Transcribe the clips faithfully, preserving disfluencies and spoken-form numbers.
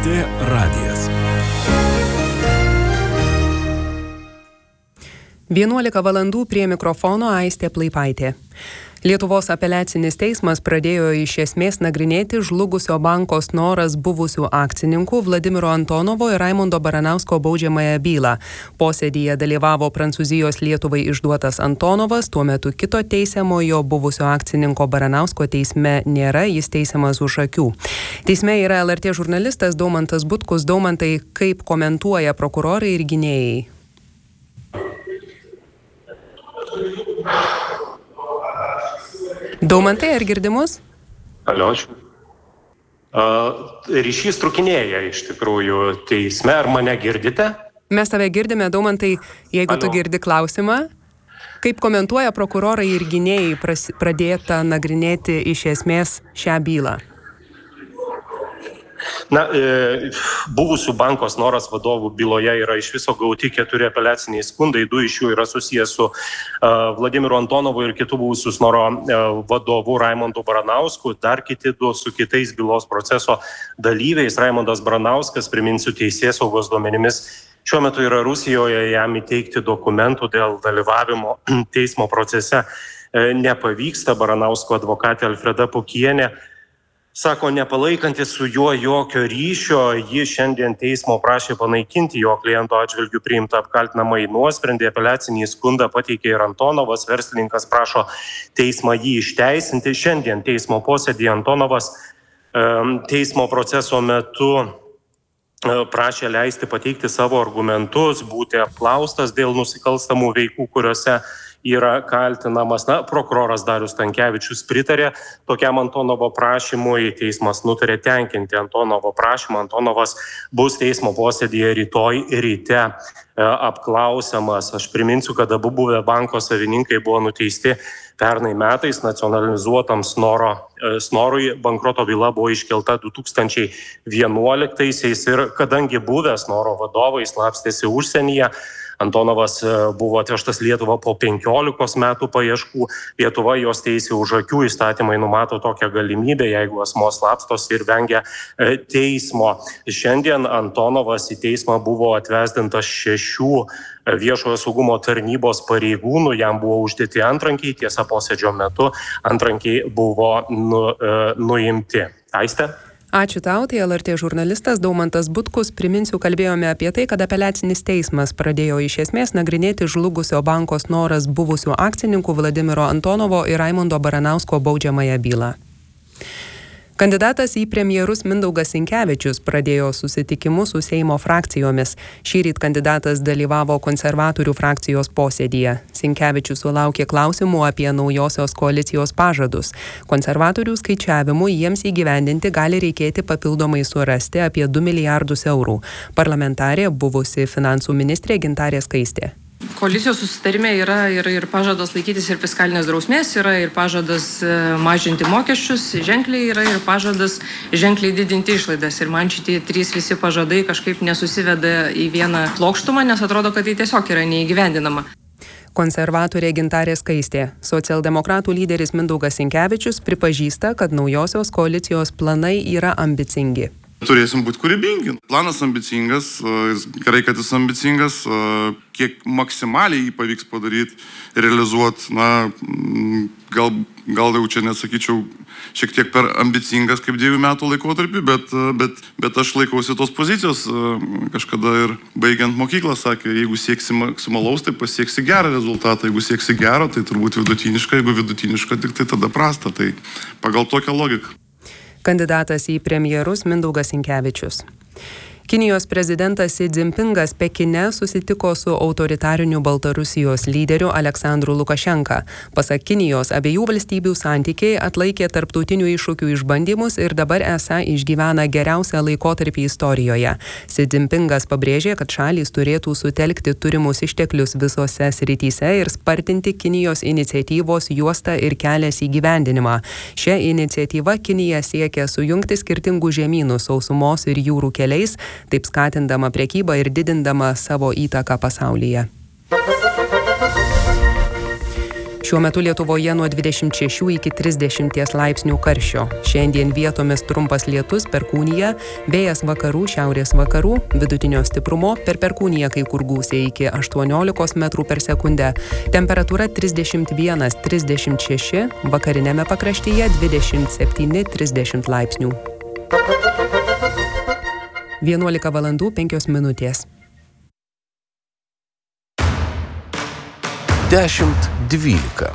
Lrt radijas. vienuolika valandų prie mikrofono Aistė Plaipaitė. Lietuvos apeliacinis teismas pradėjo iš esmės nagrinėti žlugusio banko Snoras buvusių akcininkų Vladimiro Antonovo ir Raimundo Baranausko baudžiamąją bylą. Posėdyje dalyvavo Prancūzijos Lietuvai išduotas Antonovas, tuo metu kito teisiamojo buvusio akcininko Baranausko teisme nėra, jis teisiamas už akių. Teisme yra L R T žurnalistas Daumantas Butkus. Daumantai, kaip komentuoja prokurorai ir gynėjai? Daumantai, ar girdimus? Alio, ačiū. Uh, ryšys trukinėja iš tikrųjų teisme, ar mane girdite? Mes tave girdime, Daumantai, jeigu Alio. Tu girdi klausimą. Kaip komentuoja prokurorai ir gynėjai pras, pradėta nagrinėti iš esmės šią bylą? Na, e, buvusių banko Snoras vadovų byloje yra iš viso gauti keturi apeliaciniai skundai, du iš jų yra susijęs su e, Vladimiru Antonovu ir kitų buvusių Snoro e, vadovų Raimondu Baranausku, dar kiti du su kitais bylos proceso dalyviais. Raimondas Baranauskas, priminsiu, teisėsaugos duomenimis, šiuo metu yra Rusijoje, jam įteikti dokumentų dėl dalyvavimo teismo procese e, nepavyksta. Baranausko advokatė Alfreda Pukienė sako, nepalaikantis su juo jokio ryšio, ji šiandien teismo prašė panaikinti jo kliento atžvilgių priimtą apkaltinamąjį nuosprendį. Apeliacinį skundą pateikė ir Antonovas, verslininkas prašo teismą jį išteisinti. Šiandien teismo posėdyje Antonovas teismo proceso metu prašė leisti pateikti savo argumentus, būti apklaustas dėl nusikalstamų veikų, kuriuose yra kaltinamas. Na, prokuroras Darius Stankevičius pritarė tokiam Antonovo prašymui, teismas nutarė tenkinti Antonovo prašymą. Antonovas bus teismo posėdyje rytoj ryte e, apklausiamas. Aš priminsiu, kad abu buvę banko savininkai buvo nuteisti pernai metais nacionalizuotam Snoro, e, Snorui. Bankroto byla buvo iškelta du tūkstančiai vienuoliktaisiais ir kadangi buvę Snoro vadovai slapstėsi užsienyje, Antonovas buvo atvežtas Lietuvą po penkiolikos metų paieškų. Lietuva jos teisė už akių, įstatymai numato tokią galimybę, jeigu asmuo slapstosi ir vengia teismo. Šiandien Antonovas į teismą buvo atvesdintas šešių viešojo saugumo tarnybos pareigūnų, jam buvo uždėti antrankiai, tiesa posėdžio metu antrankiai buvo nu, nuimti. Aiste? Ačiū tau, tai L R T žurnalistas Daumantas Butkus. Priminsiu, kalbėjome apie tai, kad apeliacinis teismas pradėjo iš esmės nagrinėti žlugusio banko Snoras buvusių akcininkų Vladimiro Antonovo ir Raimundo Baranausko baudžiamąją bylą. Kandidatas į premjerus Mindaugas Sinkevičius pradėjo susitikimus su Seimo frakcijomis. Šįryt kandidatas dalyvavo konservatorių frakcijos posėdyje. Sinkevičius sulaukė klausimų apie naujosios koalicijos pažadus. Konservatorių skaičiavimų jiems įgyvendinti gali reikėti papildomai surasti apie du milijardus eurų. Parlamentarė buvusi finansų ministrė Gintarė Skaistė. Koalicijos susitarime yra ir, ir pažadas laikytis ir fiskalinės drausmės, yra ir pažadas mažinti mokesčius, ženkliai yra ir pažadas ženkliai didinti išlaidas. Ir man šitie trys visi pažadai kažkaip nesusiveda į vieną plokštumą, nes atrodo, kad tai tiesiog yra neįgyvendinama. Konservatorė Gintarė Skaistė. Socialdemokratų lyderis Mindaugas Sinkevičius pripažįsta, kad naujosios koalicijos planai yra ambicingi. Turėsim būti kūrybingi. Planas ambicingas, gerai, kad jis ambicingas, kiek maksimaliai jį pavyks padaryti, realizuoti, na, gal, gal jau čia nesakyčiau šiek tiek per ambicingas kaip dviejų metų laikotarpį, bet, bet, bet aš laikausi tos pozicijos. Kažkada ir baigiant mokyklą sakė, jeigu sieksi maksimalaus, tai pasieksi gerą rezultatą, jeigu sieksi gero, tai turbūt vidutiniška, jeigu vidutiniška, tik tai tada prasta. Tai pagal tokią logiką. Kandidatas į premjerus Mindaugas Sinkevičius. Kinijos prezidentas Si Dzinpingas Pekine susitiko su autoritariniu Baltarusijos lyderiu Aleksandru Lukašenka. Pasak Kinijos, abiejų valstybių santykiai atlaikė tarptautinių iššūkių išbandymus ir dabar esą išgyvena geriausią laikotarpį istorijoje. Si Dzinpingas pabrėžė, kad šalys turėtų sutelkti turimus išteklius visose srityse ir spartinti Kinijos iniciatyvos juostą ir kelias įgyvendinimą. Šia iniciatyva Kinija siekia sujungti skirtingų žemynų sausumos ir jūrų keliais, taip skatindama prekybą ir didindama savo įtaką pasaulyje. Šiuo metu Lietuvoje nuo dvidešimt šešių iki trisdešimt laipsnių karščio. Šiandien vietomis trumpas lietus, perkūnija, vėjas vakarų, šiaurės vakarų, vidutinio stiprumo, per perkūniją kai kur gūsiai iki aštuoniolikos metrų per sekundę. Temperatūra trisdešimt vienas trisdešimt šeši, vakarinėme pakraštyje dvidešimt septyni trisdešimt laipsnių. vienuolika valandų penkios minutės. Dešimt dvylika.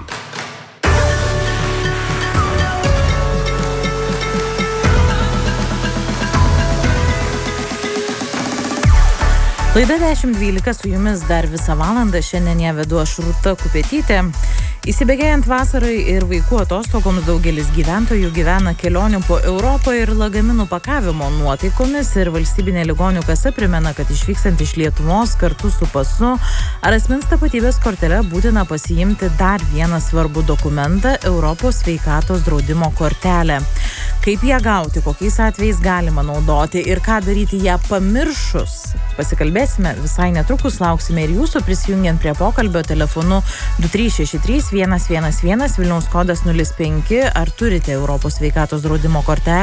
Laida dešimt dvylika su jumis dar visą valandą. Šiandien ją vedu aš Rūta Kupetytė. Įsibėgėjant vasarai ir vaikų atostogoms daugelis gyventojų gyvena kelionių po Europą ir lagaminų pakavimo nuotaikomis ir valstybinė ligonių kasa primena, kad išvykstant iš Lietuvos kartu su pasu ar asmens tapatybės kortele būtina pasiimti dar vieną svarbų dokumentą – Europos sveikatos draudimo kortelę. Kaip ją gauti, kokiais atvejais galima naudoti ir ką daryti ją pamiršus? Pasikalbėsime visai netrukus, lauksime ir jūsų prisijungiant prie pokalbio telefonu du trys šeši trys vienas vienas vienas, Vilniaus kodas nulis penki. Ar turite Europos sveikatos draudimo kortelę?